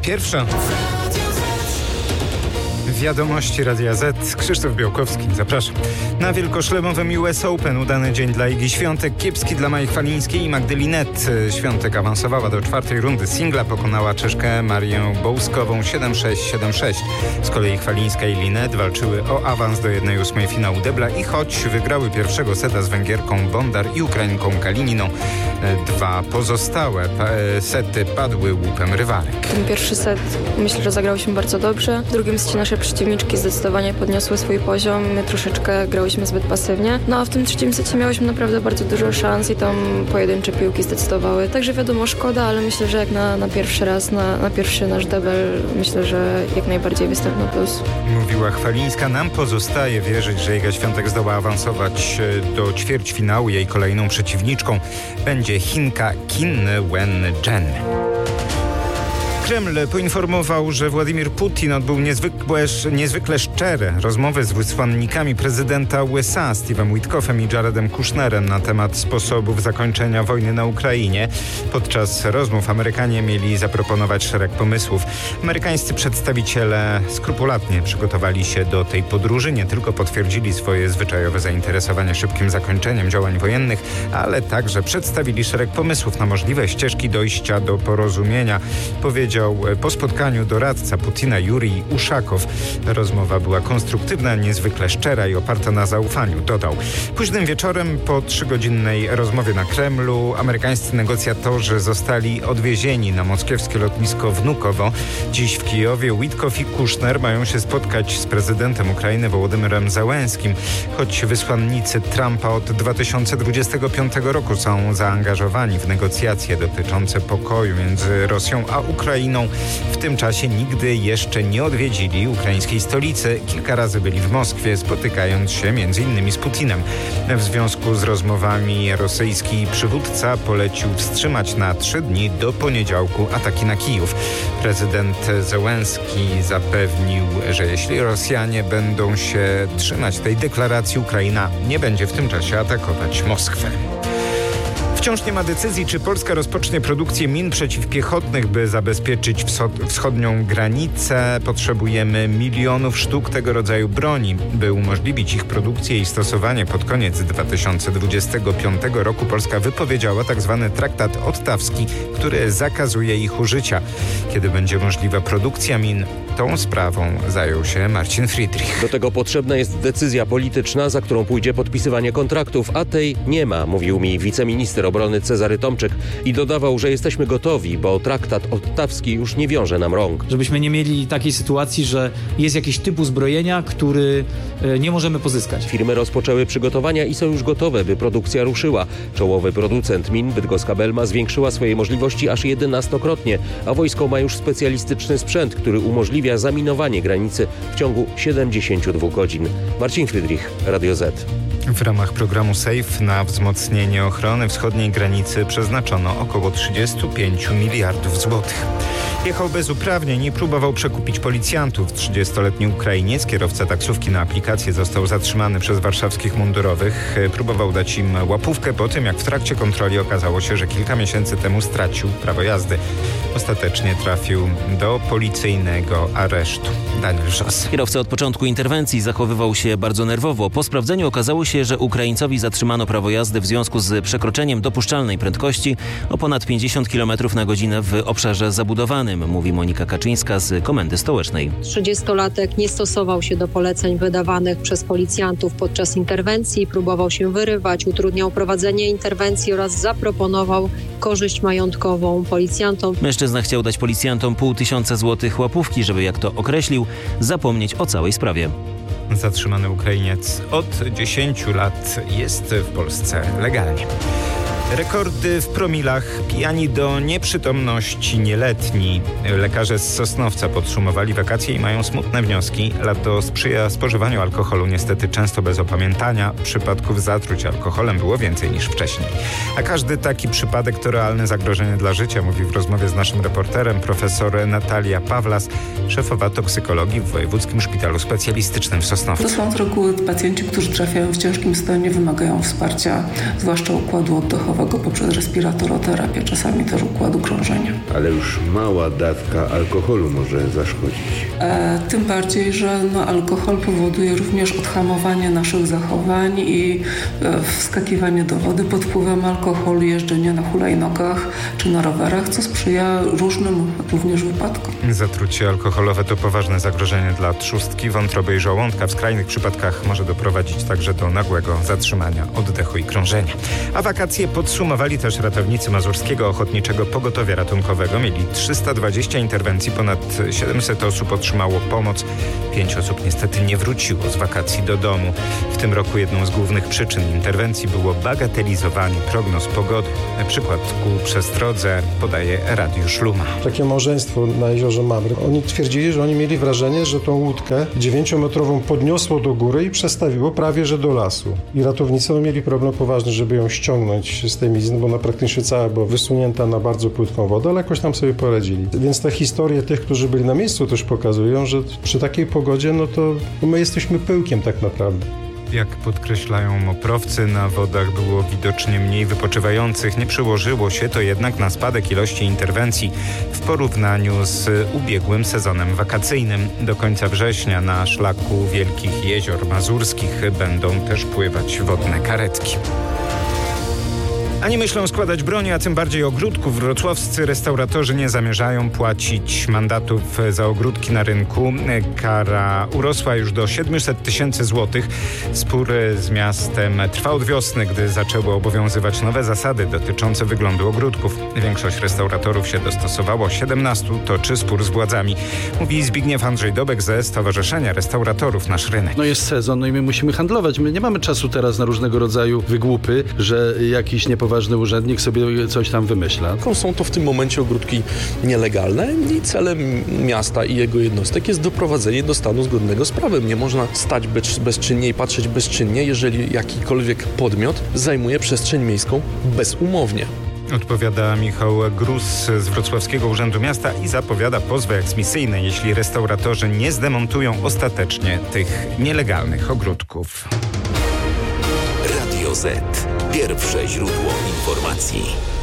Pierwsza. Wiadomości Radia Z. Krzysztof Białkowski, zapraszam. Na wielkoszlemowym US Open udany dzień dla Igi Świątek, kiepski dla Mai Chwalińskiej i Magdy Linet. Świątek awansowała do czwartej rundy singla, pokonała Czeszkę Marię Bołskową 7-6, 7-6. Z kolei Chwalińska i Linet walczyły o awans do 1/8 finału debla i choć wygrały pierwszego seta z Węgierką Bondar i Ukrainką Kalininą, dwa pozostałe sety padły łupem rywalek. Ten pierwszy set myślę, że zagrałyśmy bardzo dobrze. W drugim secie nasze przeciwniczki zdecydowanie podniosły swój poziom. My troszeczkę grałyśmy zbyt pasywnie. No a w tym trzecim secie miałyśmy naprawdę bardzo dużo szans i tam pojedyncze piłki zdecydowały. Także wiadomo, szkoda, ale myślę, że jak na pierwszy raz, na pierwszy nasz debel, myślę, że jak najbardziej występ na plus. Mówiła Chwalińska. Nam pozostaje wierzyć, że Iga Świątek zdoła awansować do ćwierćfinału. Jej kolejną przeciwniczką będzie Chinka Qin Wen-jen. Kreml poinformował, że Władimir Putin odbył niezwykle szczere rozmowy z wysłannikami prezydenta USA Steve'em Witkoffem i Jaredem Kushnerem na temat sposobów zakończenia wojny na Ukrainie. Podczas rozmów Amerykanie mieli zaproponować szereg pomysłów. Amerykańscy przedstawiciele skrupulatnie przygotowali się do tej podróży. Nie tylko potwierdzili swoje zwyczajowe zainteresowanie szybkim zakończeniem działań wojennych, ale także przedstawili szereg pomysłów na możliwe ścieżki dojścia do porozumienia, powiedział po spotkaniu doradca Putina Jurij Uszakow. Rozmowa była konstruktywna, niezwykle szczera i oparta na zaufaniu, dodał. Późnym wieczorem po 3-godzinnej rozmowie na Kremlu amerykańscy negocjatorzy zostali odwiezieni na moskiewskie lotnisko Wnukowo. Dziś w Kijowie Witkoff i Kushner mają się spotkać z prezydentem Ukrainy Wołodymyrem Zełenskim. Choć wysłannicy Trumpa od 2025 roku są zaangażowani w negocjacje dotyczące pokoju między Rosją a Ukrainą, w tym czasie nigdy jeszcze nie odwiedzili ukraińskiej stolicy. Kilka razy byli w Moskwie, spotykając się m.in. z Putinem. W związku z rozmowami rosyjski przywódca polecił wstrzymać na 3 dni do poniedziałku ataki na Kijów. Prezydent Zełenski zapewnił, że jeśli Rosjanie będą się trzymać tej deklaracji, Ukraina nie będzie w tym czasie atakować Moskwę. Wciąż nie ma decyzji, czy Polska rozpocznie produkcję min przeciwpiechotnych, by zabezpieczyć wschodnią granicę. Potrzebujemy milionów sztuk tego rodzaju broni, by umożliwić ich produkcję i stosowanie. Pod koniec 2025 roku Polska wypowiedziała tzw. traktat ottawski, który zakazuje ich użycia. Kiedy będzie możliwa produkcja min, tą sprawą zajął się Marcin Friedrich. Do tego potrzebna jest decyzja polityczna, za którą pójdzie podpisywanie kontraktów, a tej nie ma, mówił mi wiceminister obrony Cezary Tomczyk i dodawał, że jesteśmy gotowi, bo traktat ottawski już nie wiąże nam rąk. Żebyśmy nie mieli takiej sytuacji, że jest jakiś typ uzbrojenia, który nie możemy pozyskać. Firmy rozpoczęły przygotowania i są już gotowe, by produkcja ruszyła. Czołowy producent min Bydgoska Belma zwiększyła swoje możliwości aż 11-krotnie, a wojsko ma już specjalistyczny sprzęt, który umożliwia zaminowanie granicy w ciągu 72 godzin. Marcin Friedrich, Radio Z. W ramach programu SAFE na wzmocnienie ochrony wschodniej granicy przeznaczono około 35 miliardów złotych. Jechał bez uprawnień i próbował przekupić policjantów. 30-letni Ukrainiec, kierowca taksówki na aplikację, został zatrzymany przez warszawskich mundurowych. Próbował dać im łapówkę po tym, jak w trakcie kontroli okazało się, że kilka miesięcy temu stracił prawo jazdy. Ostatecznie trafił do policyjnego aresztu. Daniel Szos. Kierowca od początku interwencji zachowywał się bardzo nerwowo. Po sprawdzeniu okazało się, że Ukraińcowi zatrzymano prawo jazdy w związku z przekroczeniem dopuszczalnej prędkości o ponad 50 km na godzinę w obszarze zabudowanym, mówi Monika Kaczyńska z Komendy Stołecznej. 30-latek nie stosował się do poleceń wydawanych przez policjantów podczas interwencji, próbował się wyrywać, utrudniał prowadzenie interwencji oraz zaproponował korzyść majątkową policjantom. Mężczyzna chciał dać policjantom 500 złotych łapówki, żeby, jak to określił, zapomnieć o całej sprawie. Zatrzymany Ukrainiec od 10 lat jest w Polsce legalnie. Rekordy w promilach, pijani do nieprzytomności nieletni. Lekarze z Sosnowca podsumowali wakacje i mają smutne wnioski. Lato sprzyja spożywaniu alkoholu, niestety często bez opamiętania. Przypadków zatruć alkoholem było więcej niż wcześniej. A każdy taki przypadek to realne zagrożenie dla życia, mówi w rozmowie z naszym reporterem profesor Natalia Pawlas, szefowa toksykologii w Wojewódzkim Szpitalu Specjalistycznym w Sosnowcu. To są z reguły pacjenci, którzy trafiają w ciężkim stanie, wymagają wsparcia, zwłaszcza układu oddechowego. tlenkowego poprzez respiratoroterapii, czasami też układu krążenia. Ale już mała dawka alkoholu może zaszkodzić. Tym bardziej, że alkohol powoduje również odhamowanie naszych zachowań i wskakiwanie do wody pod wpływem alkoholu, jeżdżenie na hulajnogach czy na rowerach, co sprzyja różnym również wypadkom. Zatrucie alkoholowe to poważne zagrożenie dla trzustki, wątroby i żołądka. W skrajnych przypadkach może doprowadzić także do nagłego zatrzymania oddechu i krążenia. A wakacje podsumowali też ratownicy Mazurskiego Ochotniczego Pogotowia Ratunkowego. Mieli 320 interwencji, ponad 700 osób otrzymało pomoc. 5 osób niestety nie wróciło z wakacji do domu. W tym roku jedną z głównych przyczyn interwencji było bagatelizowanie prognoz pogody. Przykład ku przestrodze podaje Radiusz Luma. Takie małżeństwo na jeziorze Mamry. Oni twierdzili, że oni mieli wrażenie, że tą łódkę 9-metrową podniosło do góry i przestawiło prawie że do lasu. I ratownicy mieli problem poważny, żeby ją ściągnąć z tej mizny, bo ona praktycznie cała była wysunięta na bardzo płytką wodę, ale jakoś tam sobie poradzili. Więc te historie tych, którzy byli na miejscu, też pokazują, że przy takiej pogodzie, to my jesteśmy pyłkiem tak naprawdę. Jak podkreślają moprowcy, na wodach było widocznie mniej wypoczywających. Nie przyłożyło się to jednak na spadek ilości interwencji w porównaniu z ubiegłym sezonem wakacyjnym. Do końca września na szlaku Wielkich Jezior Mazurskich będą też pływać wodne karetki. Ani myślą składać broni, a tym bardziej ogródków. Wrocławscy restauratorzy nie zamierzają płacić mandatów za ogródki na rynku. Kara urosła już do 700 000 złotych. Spór z miastem trwa od wiosny, gdy zaczęły obowiązywać nowe zasady dotyczące wyglądu ogródków. Większość restauratorów się dostosowało, 17 toczy spór z władzami. Mówi Zbigniew Andrzej Dobek ze Stowarzyszenia Restauratorów Nasz Rynek. Jest sezon, i my musimy handlować. My nie mamy czasu teraz na różnego rodzaju wygłupy, że jakiś niepoważny urzędnik sobie coś tam wymyśla. Są to w tym momencie ogródki nielegalne i celem miasta i jego jednostek jest doprowadzenie do stanu zgodnego z prawem. Nie można stać bezczynnie i patrzeć bezczynnie, jeżeli jakikolwiek podmiot zajmuje przestrzeń miejską bezumownie. Odpowiada Michał Grus z Wrocławskiego Urzędu Miasta i zapowiada pozwy eksmisyjne, jeśli restauratorzy nie zdemontują ostatecznie tych nielegalnych ogródków. Radio Z. Pierwsze źródło informacji.